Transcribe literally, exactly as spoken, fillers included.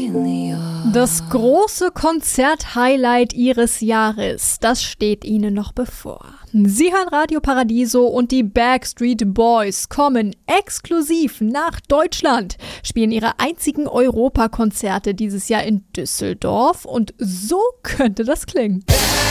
Das große Konzert-Highlight ihres Jahres, das steht ihnen noch bevor. Sie hören Radio Paradiso und die Backstreet Boys kommen exklusiv nach Deutschland, spielen ihre einzigen Europakonzerte dieses Jahr in Düsseldorf und so könnte das klingen.